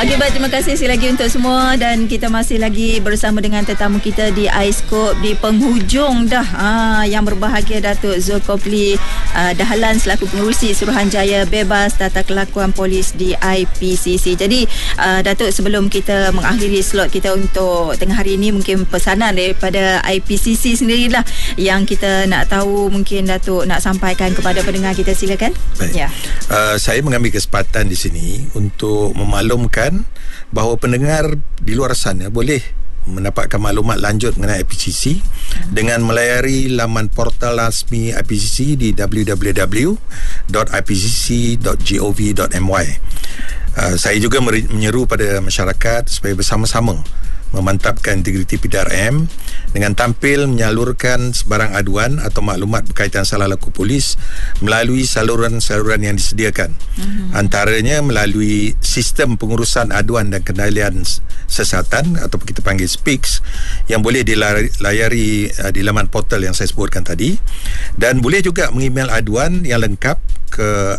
Okey, baik, terima kasih sekali lagi untuk semua, dan kita masih lagi bersama dengan tetamu kita di iScope di penghujung dah. Yang berbahagia Datuk Zulkifli Dahlan selaku pengerusi Suruhanjaya Bebas Tata Kelakuan Polis di IPCC. Jadi Datuk, sebelum kita mengakhiri slot kita untuk tengah hari ini, mungkin pesanan daripada IPCC sendirilah yang kita nak tahu, mungkin Datuk nak sampaikan kepada pendengar kita, silakan. Baik. Ya. Saya mengambil kesempatan di sini untuk memaklumkan bahawa pendengar di luar sana boleh mendapatkan maklumat lanjut mengenai IPCC dengan melayari laman portal rasmi IPCC di www.ipcc.gov.my. Saya juga menyeru pada masyarakat supaya bersama-sama memantapkan integriti PDRM dengan tampil menyalurkan sebarang aduan atau maklumat berkaitan salah laku polis melalui saluran-saluran yang disediakan. Antaranya melalui sistem pengurusan aduan dan kendalian siasatan atau kita panggil SPICS, yang boleh dilayari di laman portal yang saya sebutkan tadi, dan boleh juga mengemail aduan yang lengkap ke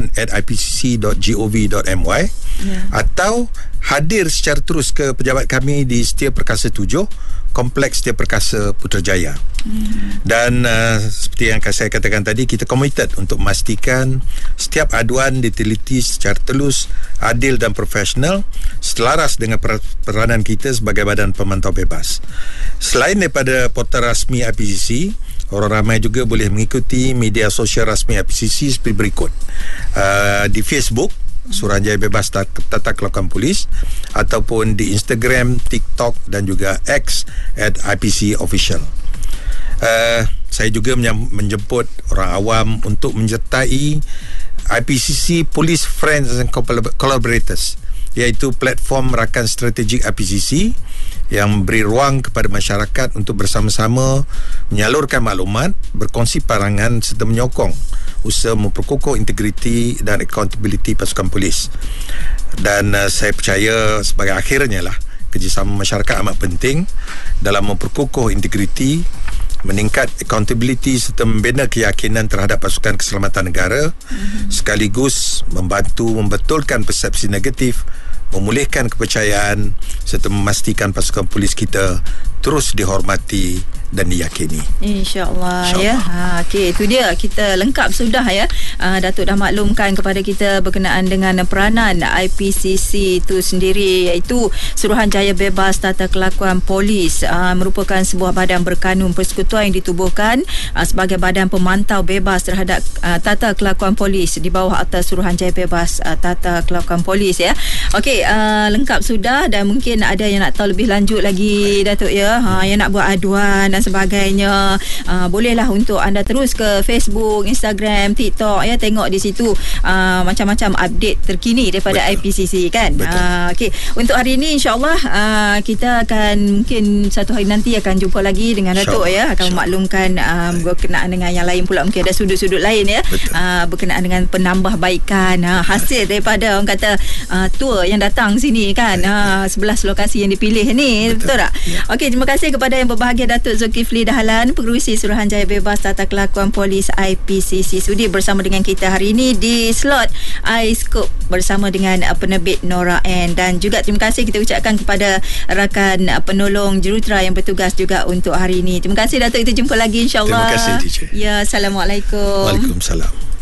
aduan@ipcc.gov.my atau hadir secara terus ke pejabat kami di Setia Perkasa 7, Kompleks Setia Perkasa Putrajaya. Dan seperti yang saya katakan tadi, kita committed untuk memastikan setiap aduan diteliti secara telus, adil dan profesional, selaras dengan peranan kita sebagai badan pemantau bebas. Selain daripada portal rasmi IPCC, orang ramai juga boleh mengikuti media sosial rasmi IPCC seperti berikut. Di Facebook, Suruhanjaya Bebas Tata Kelakuan Polis, ataupun di Instagram, TikTok dan juga X @IPC Official. Saya juga menjemput orang awam untuk menyertai IPCC Police Friends and Collaborators, iaitu platform rakan strategik IPCC yang memberi ruang kepada masyarakat untuk bersama-sama menyalurkan maklumat, berkongsi pandangan serta menyokong usaha memperkukuh integriti dan accountability pasukan polis. Dan saya percaya sebagai akhirnya lah, kerjasama masyarakat amat penting dalam memperkukuh integriti, meningkat accountability serta membina keyakinan terhadap pasukan keselamatan negara, sekaligus membantu membetulkan persepsi negatif, memulihkan kepercayaan serta memastikan pasukan polis kita terus dihormati dan diyakini. InsyaAllah. Ya. Okey, itu dia, kita lengkap sudah ya. Datuk dah maklumkan kepada kita berkenaan dengan peranan IPCC itu sendiri, iaitu Suruhanjaya Bebas Tata Kelakuan Polis, merupakan sebuah badan berkanun persekutuan yang ditubuhkan sebagai badan pemantau bebas terhadap tata kelakuan polis di bawah atas Suruhanjaya Bebas Tata Kelakuan Polis ya. Okey, lengkap sudah, dan mungkin ada yang nak tahu lebih lanjut lagi Datuk ya, yang nak buat aduan dan sebagainya, bolehlah untuk anda terus ke Facebook, Instagram, TikTok ya, tengok di situ macam-macam update terkini daripada IPCC kan. Okey, untuk hari ini insya-Allah kita akan mungkin satu hari nanti akan jumpa lagi dengan Datuk ya, akan memaklumkan berkenaan dengan yang lain pula, mungkin ada sudut-sudut lain ya, berkenaan dengan penambahbaikan hasil daripada orang kata tour yang datang sini kan, 11 lokasi yang dipilih ni, betul tak? Okey, terima kasih kepada yang berbahagia Datuk Zulkifli Dahlan, pengerusi Suruhanjaya Bebas Tata Kelakuan Polis IPCC, sudi bersama dengan kita hari ini di slot iScope bersama dengan penerbit Nora N. Dan juga terima kasih kita ucapkan kepada rakan penolong jurutera yang bertugas juga untuk hari ini. Terima kasih Datuk, kita jumpa lagi insya-Allah. Terima kasih DJ. Ya, Assalamualaikum. Waalaikumsalam.